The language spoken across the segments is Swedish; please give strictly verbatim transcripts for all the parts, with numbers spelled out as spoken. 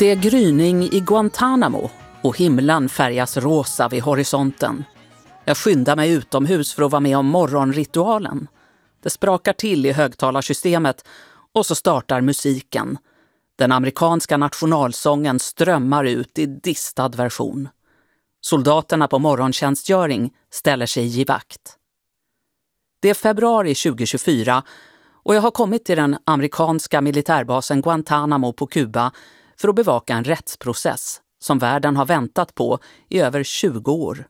Det är gryning i Guantanamo och himlen färgas rosa vid horisonten. Jag skyndar mig utomhus för att vara med om morgonritualen. Det sprakar till i högtalarsystemet och så startar musiken. Den amerikanska nationalsången strömmar ut i distad version. Soldaterna på morgontjänstgöring ställer sig i vakt. Det är februari tjugohundratjugofyra och jag har kommit till den amerikanska militärbasen Guantanamo på Kuba för att bevaka en rättsprocess som världen har väntat på i över tjugo år.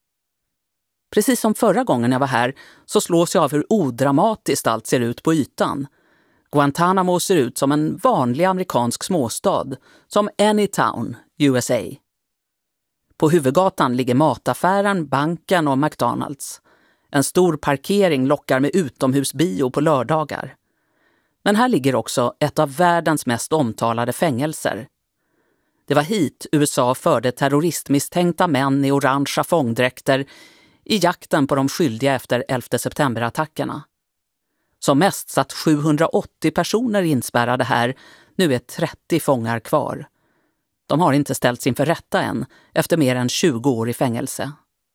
Precis som förra gången jag var här så slås jag av hur odramatiskt allt ser ut på ytan. Guantanamo ser ut som en vanlig amerikansk småstad, som Anytown, U S A. På huvudgatan ligger mataffären, banken och McDonalds. En stor parkering lockar med utomhusbio på lördagar. Men här ligger också ett av världens mest omtalade fängelser. Det var hit U S A förde terroristmisstänkta män i orangea fångdräkter i jakten på de skyldiga efter elfte september-attackerna. Som mest satt sjuhundraåttio personer inspärrade här, nu är trettio fångar kvar. De har inte ställts inför rätta än, efter mer än tjugo år i fängelse.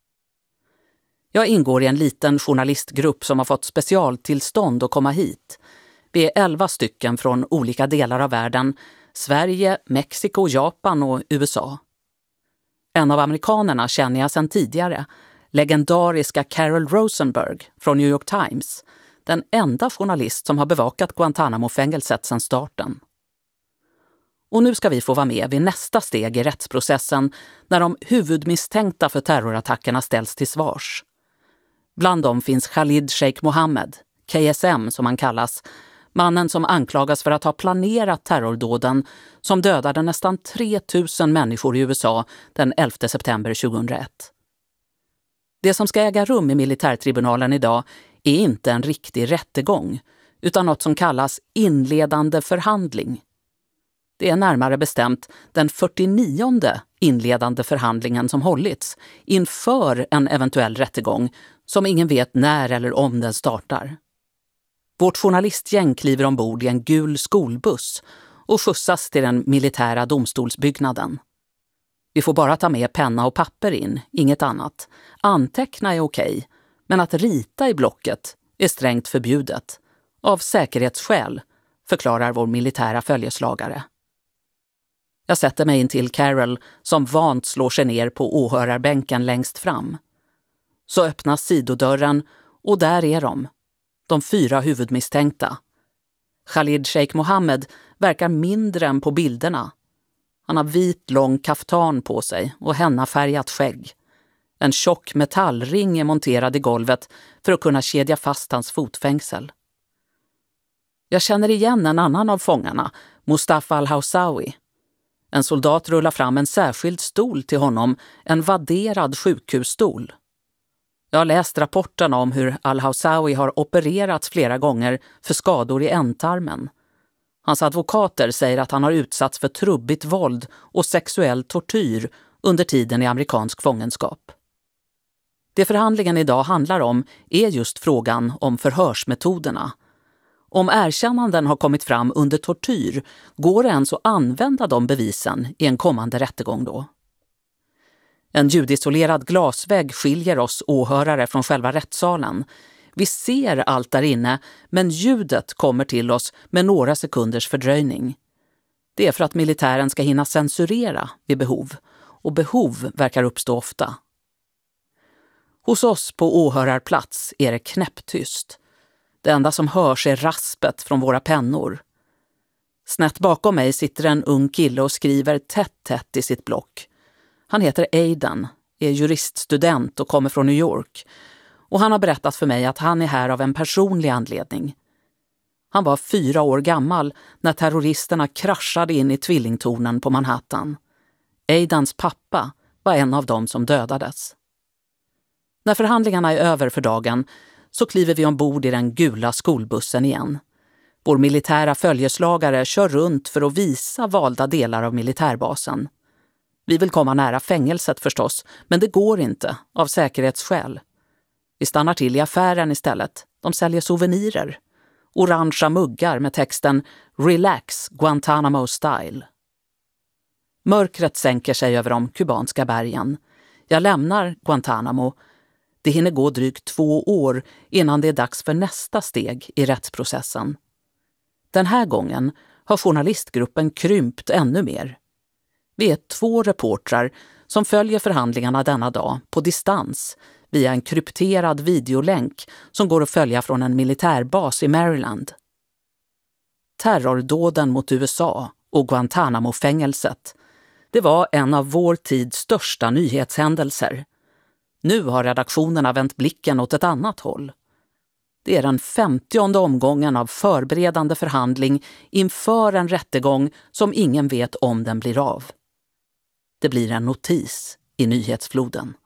Jag ingår i en liten journalistgrupp som har fått specialtillstånd att komma hit. Vi är elva stycken från olika delar av världen, Sverige, Mexiko, Japan och U S A. En av amerikanerna känner jag sedan tidigare, legendariska Carol Rosenberg från New York Times, den enda journalist som har bevakat Guantanamo-fängelset sedan starten. Och nu ska vi få vara med vid nästa steg i rättsprocessen när de huvudmisstänkta för terrorattackerna ställs till svars. Bland dem finns Khalid Sheikh Mohammed, K S M som han kallas, mannen som anklagas för att ha planerat terrordåden som dödade nästan tre tusen människor i U S A den elfte september tjugohundraett. Det som ska äga rum i militärtribunalen idag är inte en riktig rättegång, utan något som kallas inledande förhandling. Det är närmare bestämt den fyrtionionde inledande förhandlingen som hållits inför en eventuell rättegång som ingen vet när eller om den startar. Vårt journalistgäng kliver ombord i en gul skolbuss och skjutsas till den militära domstolsbyggnaden. Vi får bara ta med penna och papper in, inget annat. Anteckna är okej, men att rita i blocket är strängt förbjudet. Av säkerhetsskäl, förklarar vår militära följeslagare. Jag sätter mig in till Carol som vant slår sig ner på åhörarbänken längst fram. Så öppnas sidodörren och där är de. De fyra huvudmisstänkta. Khalid Sheikh Mohammed verkar mindre än på bilderna. Han har vit lång kaftan på sig och hennafärgat skägg. En tjock metallring är monterad i golvet för att kunna kedja fast hans fotfängsel. Jag känner igen en annan av fångarna, Mustafa al-Hawsawi. En soldat rullar fram en särskild stol till honom, en vadderad sjukhusstol. Jag har läst rapporterna om hur al-Hawsawi har opererats flera gånger för skador i ändtarmen. Hans advokater säger att han har utsatts för trubbigt våld och sexuell tortyr under tiden i amerikansk fångenskap. Det förhandlingen idag handlar om är just frågan om förhörsmetoderna. Om erkännanden har kommit fram under tortyr, går det ens att använda de bevisen i en kommande rättegång då? En ljudisolerad glasvägg skiljer oss åhörare från själva rättssalen. Vi ser allt där inne, men ljudet kommer till oss med några sekunders fördröjning. Det är för att militären ska hinna censurera vid behov, och behov verkar uppstå ofta. Hos oss på åhörarplats är det knäpptyst. Det enda som hörs är raspet från våra pennor. Snett bakom mig sitter en ung kille och skriver tätt tätt i sitt block. Han heter Aidan, är juriststudent och kommer från New York. Och han har berättat för mig att han är här av en personlig anledning. Han var fyra år gammal när terroristerna kraschade in i tvillingtornen på Manhattan. Aidans pappa var en av dem som dödades. När förhandlingarna är över för dagen så kliver vi ombord i den gula skolbussen igen. Vår militära följeslagare kör runt för att visa valda delar av militärbasen. Vi vill komma nära fängelset förstås, men det går inte av säkerhetsskäl. Vi stannar till i affären istället. De säljer souvenirer. Orangea muggar med texten Relax Guantanamo Style. Mörkret sänker sig över de kubanska bergen. Jag lämnar Guantánamo. Det hinner gå drygt två år innan det är dags för nästa steg i rättsprocessen. Den här gången har journalistgruppen krympt ännu mer. Vi är två reportrar som följer förhandlingarna denna dag på distans via en krypterad videolänk som går att följa från en militärbas i Maryland. Terrordåden mot U S A och Guantánamo-fängelset, det var en av vår tids största nyhetshändelser. Nu har redaktionerna vänt blicken åt ett annat håll. Det är den femtionde omgången av förberedande förhandling inför en rättegång som ingen vet om den blir av. Det blir en notis i nyhetsfloden.